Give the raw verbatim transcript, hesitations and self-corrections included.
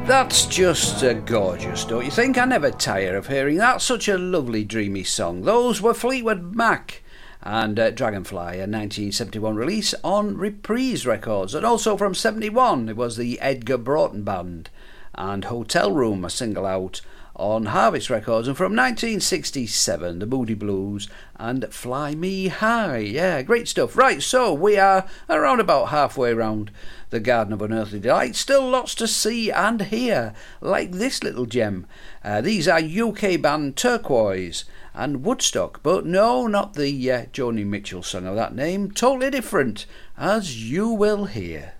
That's just uh, gorgeous, don't you think? I never tire of hearing that. Such a lovely, dreamy song. Those were Fleetwood Mac and uh, Dragonfly, a nineteen seventy-one release on Reprise Records. And also from seventy-one, it was the Edgar Broughton Band and Hotel Room, a single out on Harvest Records. And from nineteen sixty-seven, the Moody Blues and Fly Me High. Yeah, great stuff. Right, so we are around about halfway round the Garden of Unearthly Delight. Still lots to see and hear, like this little gem. Uh, these are U K band Turquoise and Woodstock, but no, not the uh, Joni Mitchell song of that name. Totally different, as you will hear.